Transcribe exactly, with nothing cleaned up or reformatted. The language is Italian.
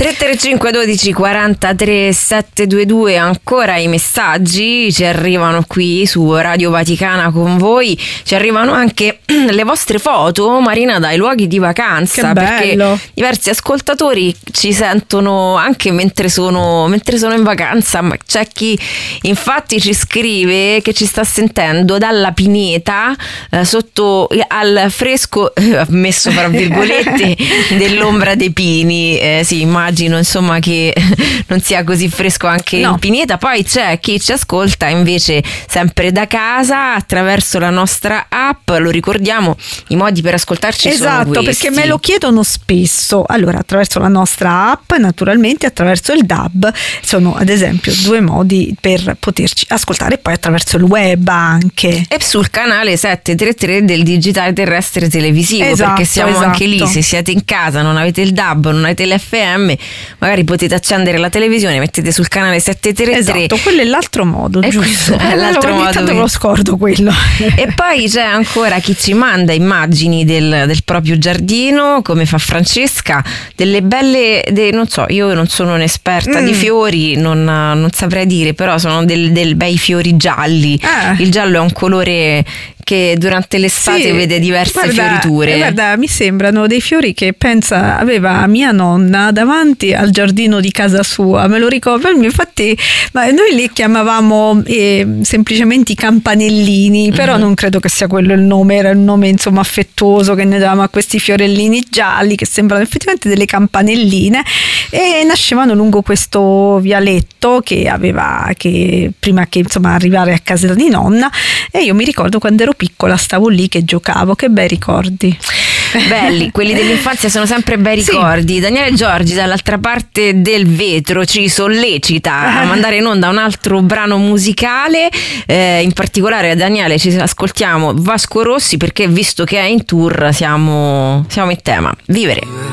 tre tre cinque dodici quarantatré settecentoventidue, ancora i messaggi ci arrivano qui su Radio Vaticana con voi, ci arrivano anche le vostre foto, Marina, dai luoghi di vacanza. Che bello. Perché diversi ascoltatori ci sentono anche mentre sono, mentre sono in vacanza, ma c'è chi infatti ci scrive che ci sta sentendo dalla pineta eh, sotto al fresco, eh, messo fra virgolette, dell'ombra dei pini. Eh, sì, immagino insomma che non sia così fresco anche no. in pineta. Poi c'è chi ci ascolta invece sempre da casa attraverso la nostra app. Lo ricordiamo, i modi per ascoltarci esatto, sono questi. perché me lo chiedono spesso. Allora, attraverso la nostra app, naturalmente attraverso il D A B, sono ad esempio due modi per poterci ascoltare, e poi attraverso il web anche. E sul canale settecentotrentatré del digitale terrestre televisivo, esatto, perché siamo esatto. anche lì. Se siete in casa, non avete il D A B, non avete l'F M, magari potete accendere la televisione, mettete sul canale settecentotrentatré. Esatto, quello è l'altro modo, e giusto? È l'altro ogni modo. tanto me lo scordo quello. E poi c'è ancora chi ci manda immagini del, del proprio giardino, come fa Francesca, delle belle, de, non so, io non sono un'esperta mm. di fiori, non, non saprei dire, però sono del, del bei fiori gialli. Ah. Il giallo è un colore che durante l'estate sì, vede diverse guarda, fioriture. Guarda, mi sembrano dei fiori che pensa aveva mia nonna davanti al giardino di casa sua, me lo ricordo. Infatti, ma noi li chiamavamo eh, semplicemente i campanellini, però mm-hmm. non credo che sia quello il nome, era un nome insomma affettuoso che ne davamo a questi fiorellini gialli che sembrano effettivamente delle campanelline, e nascevano lungo questo vialetto che aveva, che prima che insomma arrivare a casa di nonna. E io mi ricordo quando ero piccola stavo lì che giocavo, che bei ricordi. Belli, quelli dell'infanzia sono sempre bei ricordi. Sì. Daniele Giorgi dall'altra parte del vetro ci sollecita a mandare in onda un altro brano musicale, eh, in particolare, Daniele, ci ascoltiamo Vasco Rossi, perché visto che è in tour siamo, siamo in tema. Vivere.